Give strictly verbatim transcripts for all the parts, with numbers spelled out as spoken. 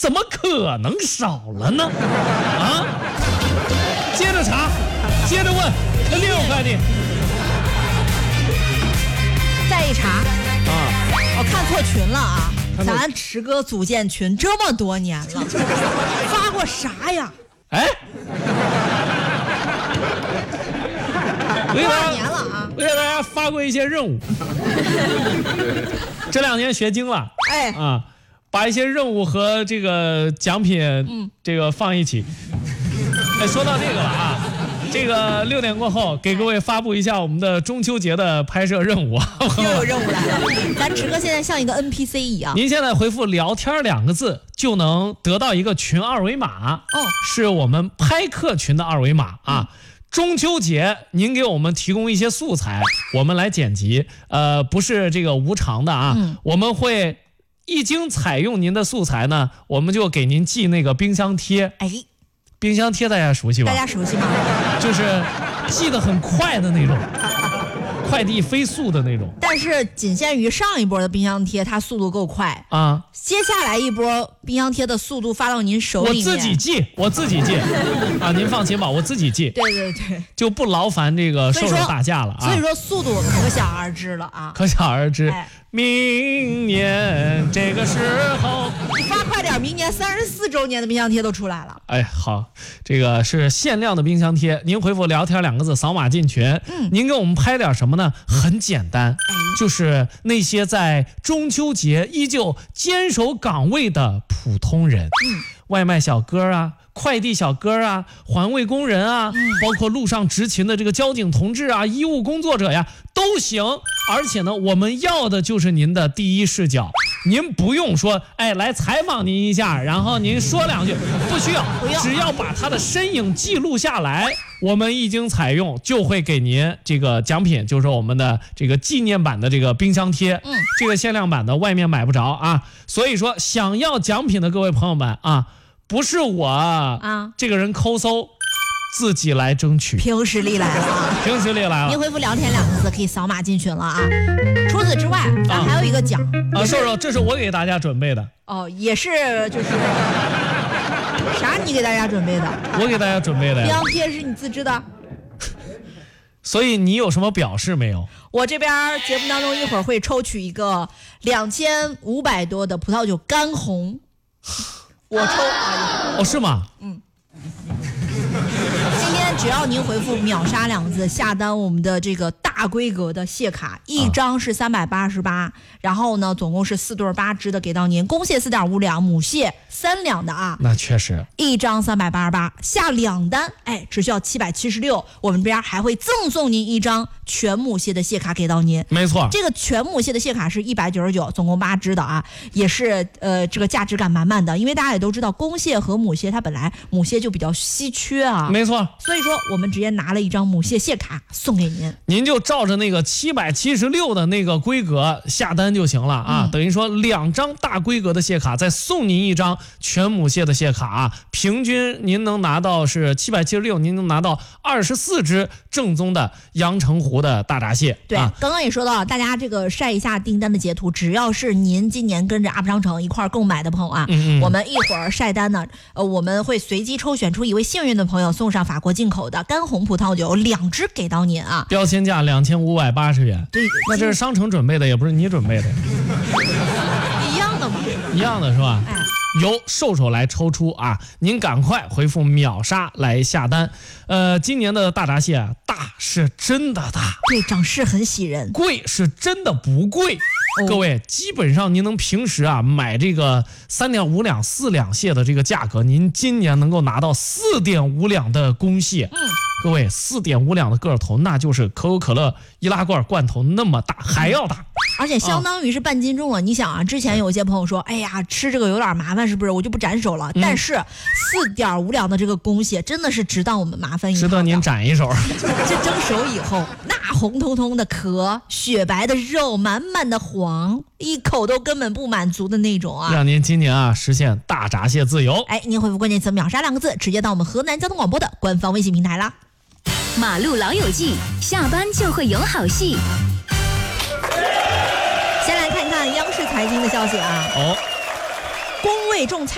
怎么可能少了呢？啊！接着查，接着问，肯定有快递。 再一查啊，我看错群了啊！咱池哥组建群这么多年了，发过啥呀？ 哎， 多少年了啊？ 我给大家发过一些任务，这两年学精了， 哎啊，把一些任务和这个奖品，嗯，这个放一起。哎，说到这个了啊。这个六点过后，给各位发布一下我们的中秋节的拍摄任务。 又有任务来了，咱池哥现在像一个 N P C 一样。 您现在回复"聊天"两个字，就能得到一个群二维码。哦，是我们拍客群的二维码啊。嗯、中秋节您给我们提供一些素材，我们来剪辑。呃，不是这个无偿的啊，嗯、我们会一经采用您的素材呢，我们就给您寄那个冰箱贴。 哎。 冰箱贴大家熟悉吧？ 大家熟悉吗？ 就是寄得很快的那种，快递飞速的那种。 但是仅限于上一波的冰箱贴，它速度够快啊。接下来一波冰箱贴的速度发到您手里面， 我自己寄，我自己寄啊，您放心吧，我自己寄。 对对对， 就不劳烦这个售售大价了啊。 所以说速度可想而知了啊， 可想而知。哎、明年这个时候， 你发快点，明年三十四周年的冰箱贴都出来了。 哎，好，这个是限量的冰箱贴，您回复"聊天"两个字，扫码进群。嗯，您给我们拍点什么呢？很简单，哎、就是那些在中秋节依旧坚守岗位的普通人，嗯，外卖小哥啊。快递小哥啊，环卫工人啊，嗯、包括路上执勤的这个交警同志啊，医务工作者呀，都行。而且呢，我们要的就是您的第一视角，您不用说，哎，来采访您一下，然后您说两句，不需要， 不用， 只要把他的身影记录下来，我们一经采用，就会给您这个奖品，就是我们的这个纪念版的这个冰箱贴，嗯，这个限量版的外面买不着啊。所以说，想要奖品的各位朋友们啊。不是我啊，这个人抠搜，自己来争取。 凭实力来了啊！ 凭实力来了。 您回复"聊天"两个字可以扫码进群了啊。除此之外，咱还有一个奖啊，瘦瘦，这是我给大家准备的。 哦，也是就是啥？你给大家准备的？ 我给大家准备的呀。 冰箱贴是你自制的。 所以你有什么表示没有？ 我这边节目当中一会儿会抽取一个两千五百多的葡萄酒干红。我抽啊！ 哦，是吗？ 嗯。今天只要您回复"秒杀"两个字，下单我们的这个大规格的蟹卡，一张是三百八十八，然后呢，总共是四对八只的给到您，公蟹四点五两，母蟹三两的啊。 那确实。 一张三百八十八，下两单，哎，只需要七百七十六，我们这边还会赠送您一张全母蟹的蟹卡给到您。 没错， 这个全母蟹的蟹卡是一百九十九，总共八只的啊，也是呃这个价值感满满的，因为大家也都知道，公蟹和母蟹它本来母蟹就比较稀缺啊。 没错。 所以说，我们直接拿了一张母蟹蟹卡送给您， 您就照着那个七百七十六的那个规格下单就行了啊。嗯、等于说两张大规格的蟹卡，再送您一张全母蟹的蟹卡啊，平均您能拿到是七百七十六，您能拿到二十四只正宗的阳澄湖的大闸蟹。 对， 啊、 刚刚也说到了，大家这个晒一下订单的截图，只要是您今年跟着 U P 商城一块购买的朋友啊，嗯嗯我们一会儿晒单呢，呃，我们会随机抽选出一位幸运的朋友，送上法国进口的干红葡萄酒两支给到您啊， 标签价两千五百八十元。 对， 那这是商城准备的，也不是你准备的， 一样的嘛， 一样的是吧？ 哎， 由瘦瘦来抽出啊，您赶快回复"秒杀"来下单。呃，今年的大闸蟹啊，大是真的大， 对，长势很喜人， 贵是真的不贵。哦、各位，基本上您能平时啊买这个三点五两、四两蟹的这个价格，您今年能够拿到四点五两的公蟹。嗯，各位，四点五两的个头，那就是可口可乐易拉罐罐头那么大，还要大。 而且相当于是半斤重了。啊、你想啊，之前有一些朋友说，哎呀，吃这个有点麻烦，是不是？我就不斩首了。嗯、但是四点五两的这个公蟹真的是值当我们麻烦一趟， 值得您斩一手。 这蒸熟以后，那红彤彤的壳，雪白的肉，满满的黄，一口都根本不满足的那种啊！ 让您今年啊实现大闸蟹自由。 哎，您回复关键词“秒杀”两个字，直接到我们河南交通广播的官方微信平台啦。 马路老友记，下班就会有好戏。 先来看看央视财经的消息啊。 哦， 工位种菜，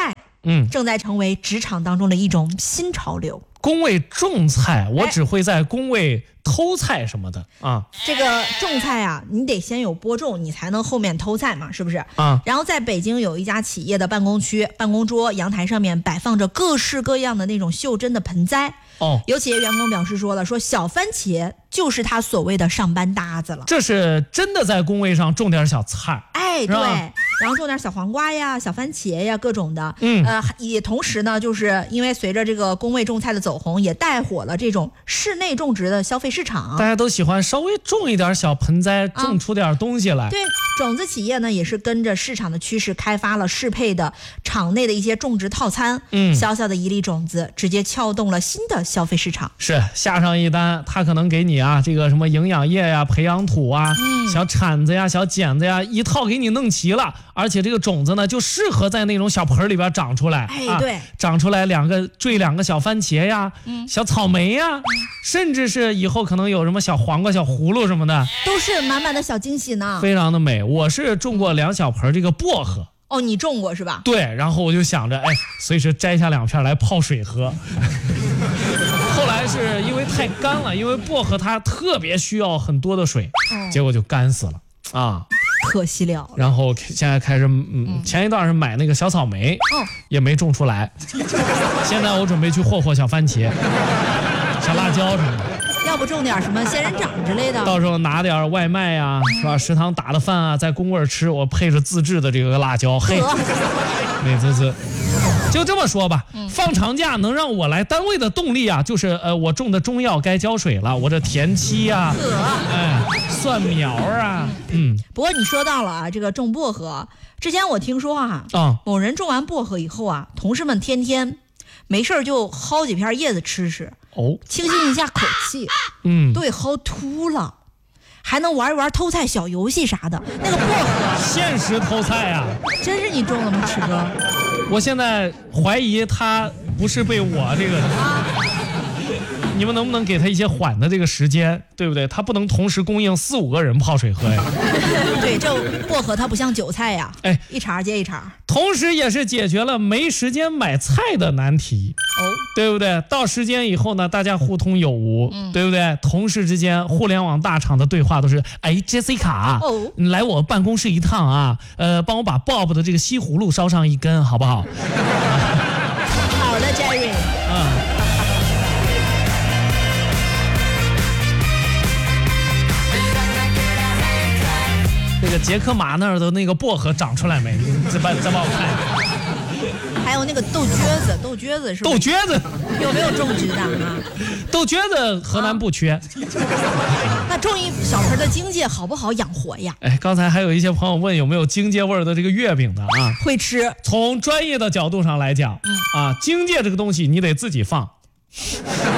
嗯，正在成为职场当中的一种新潮流。 工位种菜，我只会在工位偷菜什么的啊。 这个种菜啊，你得先有播种，你才能后面偷菜嘛，是不是啊？ 然后在北京有一家企业的办公区，办公桌阳台上面摆放着各式各样的那种袖珍的盆栽。 哦， 有企业员工表示说了，说小番茄就是他所谓的上班搭子了。 这是真的在工位上种点小菜， 哎，对。然后种点小黄瓜呀、小番茄呀，各种的。 嗯， 呃，也同时呢，就是因为随着这个工位种菜的走红，也带火了这种室内种植的消费市场。 大家都喜欢稍微种一点小盆栽，啊、种出点东西来。 对，种子企业呢也是跟着市场的趋势，开发了适配的场内的一些种植套餐。嗯，小小的一粒种子，直接撬动了新的消费市场。 是下上一单，他可能给你啊这个什么营养液呀、培养土啊、嗯、小铲子呀、小剪子呀，一套给你弄齐了。而且这个种子呢，就适合在那种小盆里边长出来。 哎，对， 啊、长出来两个坠两个小番茄呀，嗯、小草莓呀、嗯，甚至是以后可能有什么小黄瓜、小葫芦什么的， 都是满满的小惊喜呢， 非常的美。我是种过两小盆这个薄荷。 哦，你种过是吧？ 对，然后我就想着，哎，随时摘下两片来泡水喝。后来是因为太干了，因为薄荷它特别需要很多的水，哦、结果就干死了啊。 可惜了。 然后现在开始，嗯，前一段是买那个小草莓，哦，也没种出来。现在我准备去霍霍小番茄、小辣椒什么的。 要不种点什么仙人掌之类的， 到时候拿点外卖呀、啊，是吧？食堂打的饭啊，在工位吃，我配着自制的这个辣椒，嘿，美滋滋。就这么说吧，嗯、放长假能让我来单位的动力啊，就是呃，我种的中药该浇水了，我这田七呀、啊，哎，蒜苗啊，嗯。 不过你说到了啊，这个种薄荷，之前我听说啊， 啊， 某人种完薄荷以后啊，同事们天天没事就薅几片叶子吃吃， 哦， 清新一下口气， 嗯， 都给薅秃了。还能玩一玩偷菜小游戏啥的，那个薄荷现实偷菜啊！ 真是你种的吗，池哥？ 我现在怀疑他不是被我这个，啊、你们能不能给他一些缓的这个时间，对不对？他不能同时供应四五个人泡水喝呀。 对，这薄荷它不像韭菜呀，哎，一茬接一茬。 同时也是解决了没时间买菜的难题，哦，对不对？到时间以后呢，大家互通有无，嗯、对不对？同事之间，互联网大厂的对话都是，哎 ，Jessica， 哦，你来我办公室一趟啊，呃，帮我把 Bob 的这个西葫芦烧上一根，好不好？ 好的 ，Jerry。嗯。 这个杰克马那儿的那个薄荷长出来没？再帮再帮我看一下。还有那个豆橛子，豆橛子是豆橛子有没有种植的啊？ 豆橛子河南不缺。啊、 那种一小盆的荆芥好不好养活呀？ 哎，刚才还有一些朋友问有没有荆芥味的这个月饼的啊？ 会吃。 从专业的角度上来讲，嗯、啊，荆芥这个东西你得自己放。 自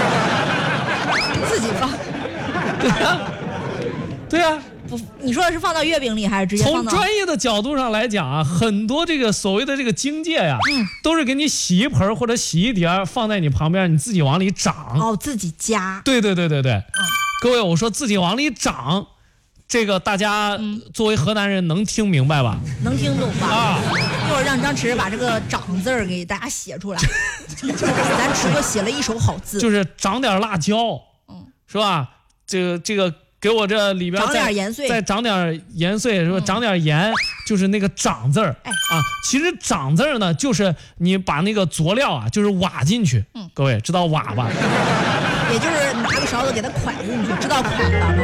己放。 对啊。对啊。 不，你说的是放到月饼里还是直接放到？ 从专业的角度上来讲啊，很多这个所谓的这个荆芥呀，嗯，都是给你洗一盆或者洗一碟放在你旁边，你自己往里长。 哦，自己加。 对对对对对。嗯，各位，我说自己往里长，这个大家作为河南人能听明白吧？ 能听懂吧？啊，一会儿让张弛把这个长字儿给大家写出来。咱弛哥写了一手好字， 就是长点辣椒，嗯，是吧？这个这个。给我这里边长点盐碎， 再长点盐碎，是吧？嗯、长点盐，就是那个长字儿。哎啊，其实长字儿呢，就是你把那个佐料啊，就是挖进去。嗯，各位知道挖吧？ 也就是拿个勺子给它蒯进去，知道蒯吧？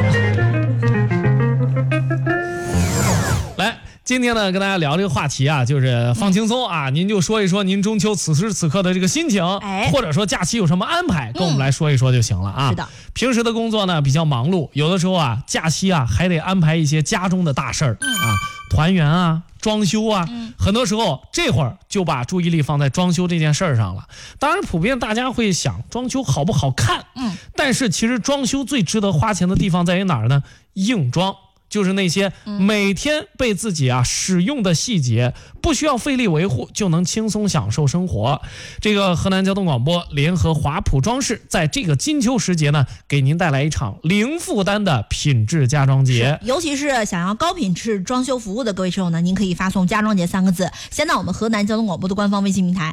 来。今天呢，跟大家聊这个话题啊，就是放轻松啊，您就说一说您中秋此时此刻的这个心情，哎，或者说假期有什么安排，跟我们来说一说就行了啊。是的，平时的工作呢比较忙碌，有的时候啊，假期啊还得安排一些家中的大事儿、嗯、啊，团圆啊、装修啊、嗯，很多时候这会儿就把注意力放在装修这件事儿上了。当然，普遍大家会想装修好不好看，嗯，但是其实装修最值得花钱的地方在于哪儿呢？硬装。就是那些每天被自己啊使用的细节，不需要费力维护就能轻松享受生活。这个河南交通广播联合华普装饰，在这个金秋时节呢，给您带来一场零负担的品质家装节。 尤其是想要高品质装修服务的各位室友呢，您可以发送家装节三个字，先到我们河南交通广播的官方微信平台。